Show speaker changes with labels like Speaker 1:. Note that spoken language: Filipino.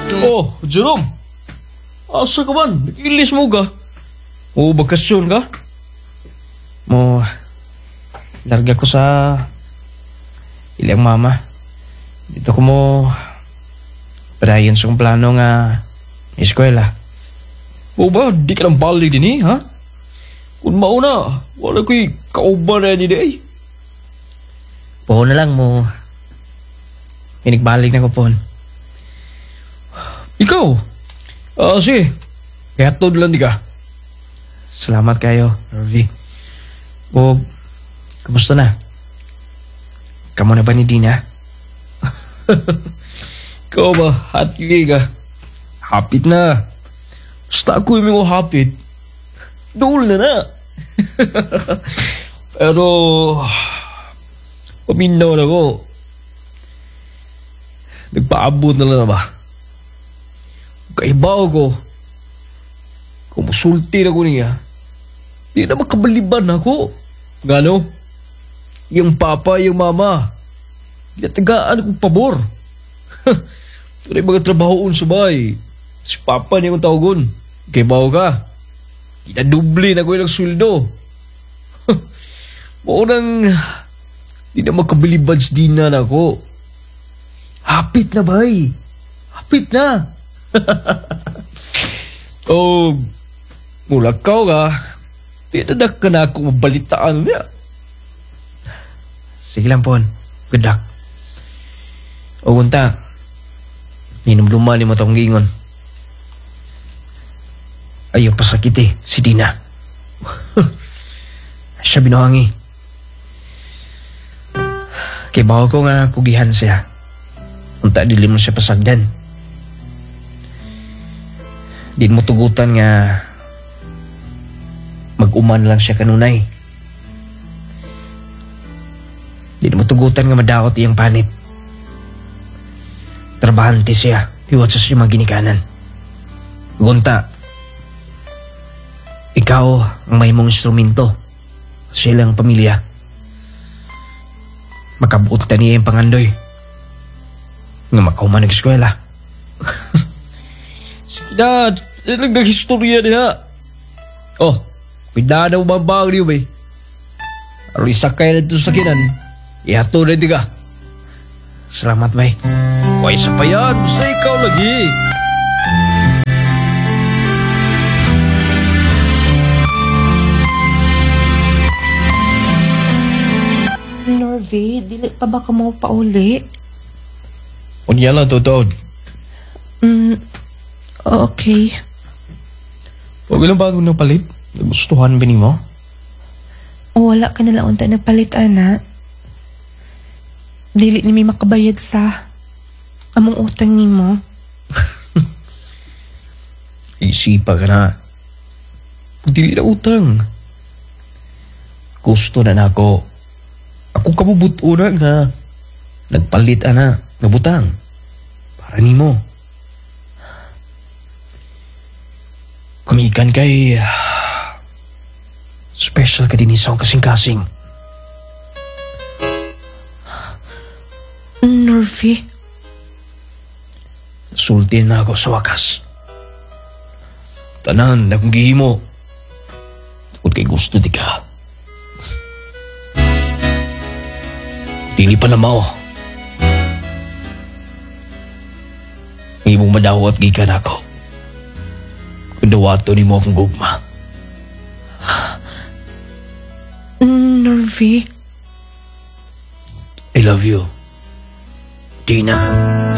Speaker 1: Oh, Jerome. Asa ka man? Nag-ilis mo ka? O bakasyon ka?
Speaker 2: Mo, larga ko sa ilang mama. Dito ko mo padayon sa kong plano nga eskwela.
Speaker 1: O ba, di ka nang balik din ha? Kung mauna, wala ko'y kauban na ni day.
Speaker 2: Po na lang mo. Inigbalik na ko po.
Speaker 1: Ikaw? Sige. Kaya to lang di ka.
Speaker 2: Salamat kayo, Harvey. O, kumusta na? Kamu na ba ni Dina?
Speaker 1: Ikaw ba, happy ka? Hapit na. Basta ako yung mga hapit. Doon na. Pero, paminaw na ko. Nagpaabot na lang na ba? Kaibaw ko. Kumusulti na ko niya. Di na makabaliban ako. Ngano? Yung papa, yung mama. Ginatagaan akong pabor. Ito na yung mga trabahoon subay. Si papa niya kong tawagon. Kaibaw ka. Kinadubli na ko yung sweldo. Maunang di na makabiliban si Dina na ako. Hapit na bay. Hapit na. Oh, mulakaw ka. Tinadak ka na ako mabalitaan niya.
Speaker 2: Sige lang po. Good luck. O kunta, ninumluman ni mo itong gingon. Ayaw pasakiti si Dina. Siya binuhangi. Kay bawa ko nga kugihan siya. Unta dili mo siya pasagdan. Di mo tugutan nga mag-uman lang siya kanunay. Di mo tugutan nga madakot iyang panit. Trabahante siya. Hiwat sa siya mga ginikanan. Gunta, ikaw ang may mong instrumento. Silang pamilya. Makabuot na niya yung pangandoy. Nga makauman nag-eskwela.
Speaker 1: Sige na, naghistorya niya. Oh, pindaan ang mabang niyo ba? Aroy sakay na ito sa kinan. Ihato na di ka.
Speaker 2: Salamat, bay.
Speaker 1: Why isa pa yan? Basta ikaw lagi.
Speaker 3: Norvey, dili pa ba ka mo pauli?
Speaker 1: Unya lang, Totod.
Speaker 3: Okay.
Speaker 1: Huwag lang bago ng palit. Nagustuhan ba ni mo?
Speaker 3: O wala ka nalang unta nagpalit, ana. Dili ni may makabayad sa among utang ni mo.
Speaker 1: Isipa ka na. Dili na utang. Gusto na nako. Ako kabubuto na nga. Nagpalit ana. Nabutang. Para ni mo. Kumikan kay special ka din isang kasing-kasing.
Speaker 3: Norvey?
Speaker 1: Sulti na ako sa wakas. Tanan na kung gihimo. Kung kay gusto di ka. Dili pa na mao. Ang imong madawat gikan ako. Kung dawato ni mo akong gugma.
Speaker 3: Norvey?
Speaker 1: I love you, Dina.